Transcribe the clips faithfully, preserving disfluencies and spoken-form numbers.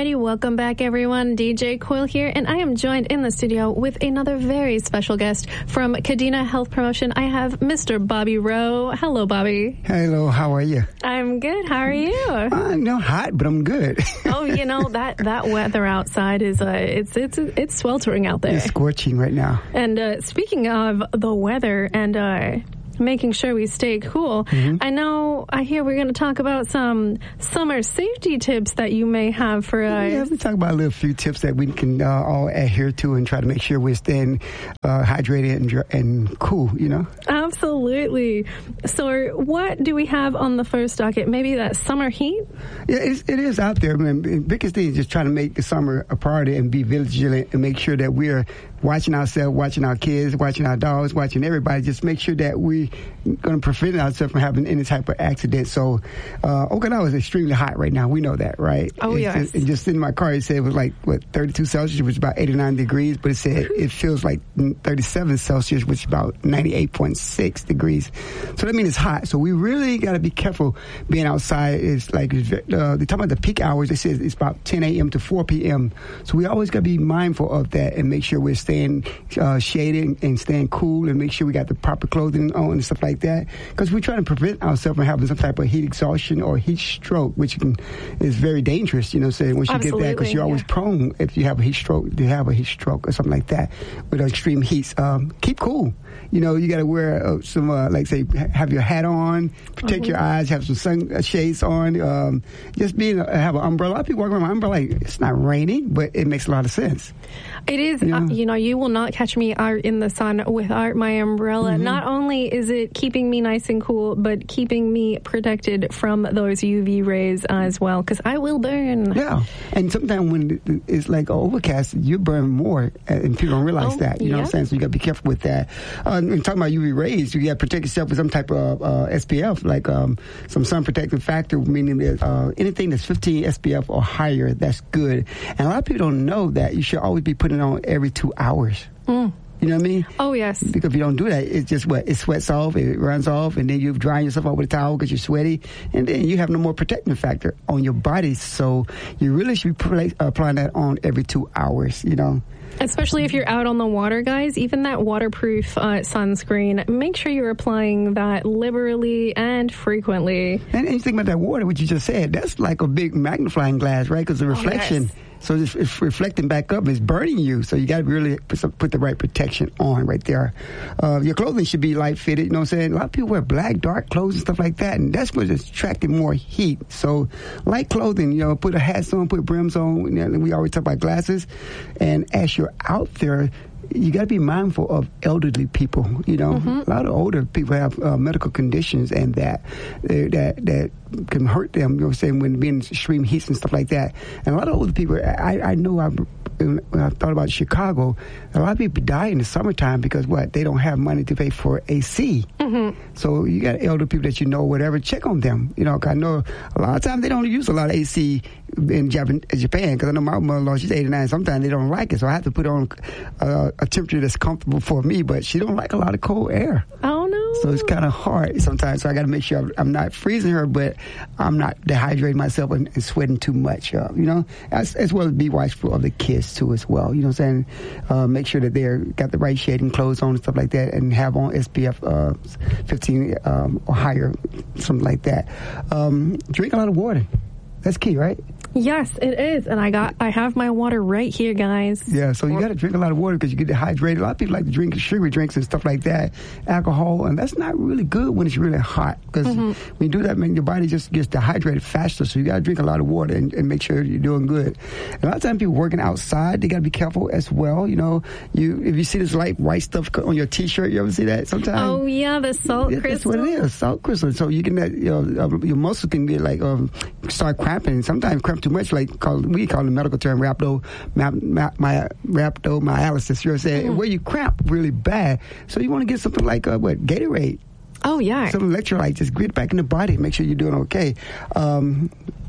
Alrighty, welcome back, everyone. D J Coil here, and I am joined in the studio with another very special guest from Kadena Health Promotion. I have Mister Bobby Rowe. Hello, Bobby. Hello, how are you? I'm good. How are you? I'm not hot, but I'm good. Oh, you know that that weather outside is uh, it's it's it's sweltering out there. It's scorching right now. And uh, speaking of the weather and uh, making sure we stay cool, mm-hmm. I know I hear we're going to talk about some summer safety tips that you may have for us. Yeah, we talk about a little few tips that we can uh, all adhere to and try to make sure we're staying uh, hydrated and, and cool, you know? Absolutely. So what do we have on the first docket? Maybe that summer heat? Yeah, it's, it is out there. I mean, the biggest thing is just trying to make the summer a priority and be vigilant and make sure that we're watching ourselves, watching our kids, watching our dogs, watching everybody. Just make sure that we're going to prevent ourselves from having any type of accident. So uh, Okinawa is extremely hot right now. We know that, right? Oh, it's yes. Just, and just in my car, it said it was like, what, thirty-two Celsius, which is about eighty-nine degrees. But it said it feels like thirty-seven Celsius, which is about ninety-eight point six degrees. So that means it's hot. So we really got to be careful being outside. It's like, uh, they talk about the peak hours. They say it's about ten a.m. to four p.m. So we always got to be mindful of that and make sure we're staying Staying uh, shaded and staying cool and make sure we got the proper clothing on and stuff like that. Because we're trying to prevent ourselves from having some type of heat exhaustion or heat stroke, which can, is very dangerous, you know, saying once you Absolutely, get that, because you're always yeah. prone, if you have a heat stroke, to have a heat stroke or something like that with extreme heats. Um, keep cool. You know, you got to wear uh, some, uh, like say, have your hat on, protect mm-hmm. your eyes, have some sun shades on, um, just being, uh, have an umbrella. A lot of people walk around with an umbrella like, it's not raining, but it makes a lot of sense. It is, you know, uh, you know you will not catch me out in the sun without my umbrella. Mm-hmm. Not only is it keeping me nice and cool, but keeping me protected from those U V rays as well, because I will burn. Yeah, and sometimes when it's like overcast, you burn more, and people don't realize oh, that. You know yeah. what I'm saying? So you got to be careful with that. Uh, and talking about U V rays, you got to protect yourself with some type of uh, S P F, like um, some sun protective factor, meaning that uh, anything that's fifteen S P F or higher, that's good. And a lot of people don't know that you should always be putting it on every two hours. Mm. You know what I mean? Oh, yes. Because if you don't do that, it's just what? It sweats off, it runs off, and then you dry yourself off with a towel because you're sweaty, and then you have no more protective factor on your body. So you really should be play, applying that on every two hours, you know? Especially if you're out on the water, guys, even that waterproof uh, sunscreen, make sure you're applying that liberally and frequently. And, and you think about that water, what you just said, that's like a big magnifying glass, right? Because the reflection... Oh, yes. So it's, it's reflecting back up. It's burning you. So you got to really put, some, put the right protection on right there. Uh, your clothing should be light fitted. You know what I'm saying? A lot of people wear black, dark clothes and stuff like that, and that's what's attracting more heat. So light clothing, you know, put a hat on, put brims on. You know, we always talk about glasses. And as you're out there, you got to be mindful of elderly people. You know, mm-hmm. a lot of older people have uh, medical conditions and that that that can hurt them. You know what I'm saying, when being extreme heats and stuff like that. And a lot of older people, I, I know I when I thought about Chicago, a lot of people die in the summertime because what? They don't have money to pay for A C. Mm-hmm. So you got elder people that you know, whatever, check on them. You know, 'cause I know a lot of times they don't use a lot of A C in Japan, because I know my mother-in-law, she's eighty-nine. Sometimes they don't like it, so I have to put on uh, a temperature that's comfortable for me, but she don't like a lot of cold air. Oh, no. So it's kind of hard sometimes. So I got to make sure I'm, I'm not freezing her, but I'm not dehydrating myself and, and sweating too much, uh, you know, as, as well as be watchful of the kids, too, as well. You know what I'm saying? Uh, make sure that they're got the right shading clothes on and stuff like that, and have on S P F uh, fifteen um, or higher, something like that. Um, drink a lot of water. That's key, right? Yes, it is. And I got, I have my water right here, guys. Yeah, so you got to drink a lot of water because you get dehydrated. A lot of people like to drink sugary drinks and stuff like that, alcohol, and that's not really good when it's really hot, because mm-hmm. when you do that, man, your body just gets dehydrated faster. So you got to drink a lot of water and, and make sure you're doing good. And a lot of times people working outside, they got to be careful as well. You know, you if you see this light white stuff on your T-shirt, you ever see that sometimes? Oh, yeah, the salt yeah, crystal. That's what it is, salt crystal. So you can, you know, your muscles can get like, um, start cramping. Sometimes cramp too much, like call, we call the medical term rhabdo, my, my, my rhabdomyolysis. You know what I'm saying? Mm. Where you cramp really bad. So you want to get something like uh, what Gatorade. Oh yeah, some electrolytes. Just get back in the body. Make sure you're doing okay. Um,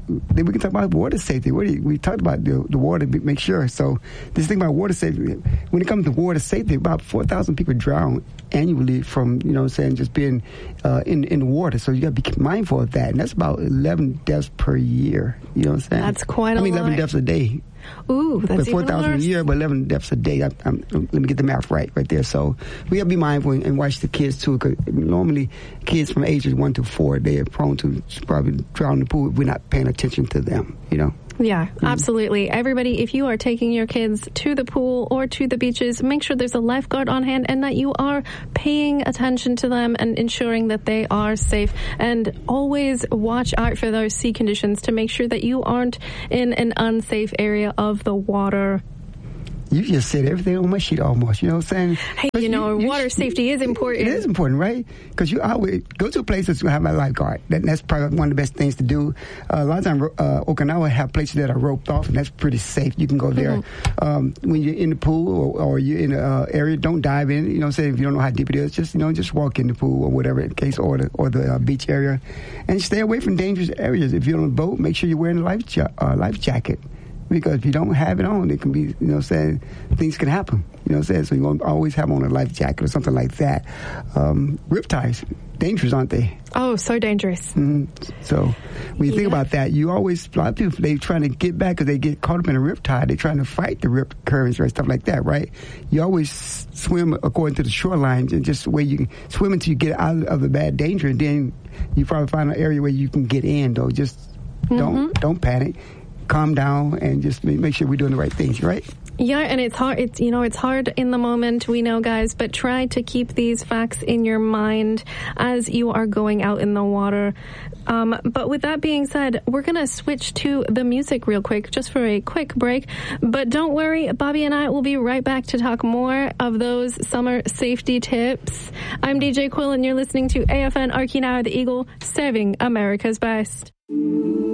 then we can talk about water safety. What do you, we talked about the, the water, make sure. So this thing about water safety, when it comes to water safety, about four thousand people drown annually from, you know what I'm saying, just being uh, in, in the water. So you got to be mindful of that. And that's about eleven deaths per year. You know what I'm saying? That's quite a I mean, lot. eleven deaths a day. Ooh, that's but four thousand a year, but eleven deaths a day. I, I'm, let me get the math right, right there. So we gotta be mindful and, and watch the kids too. Because normally, kids from ages one to four, they are prone to probably drown in the pool if we're not paying attention to them. You know. Yeah, mm-hmm. Absolutely. Everybody, if you are taking your kids to the pool or to the beaches, make sure there's a lifeguard on hand and that you are paying attention to them and ensuring that they are safe. And always watch out for those sea conditions to make sure that you aren't in an unsafe area of the water. You just said everything on my sheet almost, you know what I'm saying? Hey, you know, you, water you, safety is important. It is important, right? Because you always go to a place that's going to have a lifeguard. That, that's probably one of the best things to do. Uh, a lot of times, uh, Okinawa have places that are roped off, and that's pretty safe. You can go there. Mm-hmm. Um, when you're in the pool or, or you're in an uh, area, don't dive in. You know what I'm saying? If you don't know how deep it is, just, you know, just walk in the pool or whatever in case, or the, or the uh, beach area. And stay away from dangerous areas. If you're on a boat, make sure you're wearing a life, ja- uh, life jacket. Because if you don't have it on, it can be, you know what I'm saying, things can happen. You know what I'm saying? So you want to always have on a life jacket or something like that. Um, riptides, dangerous, aren't they? Oh, so dangerous. Mm-hmm. So when you yeah. think about that, you always, a lot of people, they're trying to get back because they get caught up in a riptide. They're trying to fight the rip currents or stuff like that, right? You always swim according to the shoreline and just where you can swim until you get out of the bad danger. And then you probably find an area where you can get in, though. Just mm-hmm. don't, don't panic. Calm down and just make sure we're doing the right things, right? Yeah, and it's hard. It's you know, it's hard in the moment. We know, guys, but try to keep these facts in your mind as you are going out in the water. Um, but with that being said, we're gonna switch to the music real quick, just for a quick break. But don't worry, Bobby and I will be right back to talk more of those summer safety tips. I'm D J Quill, and you're listening to A F N Okinawa, the Eagle, serving America's best.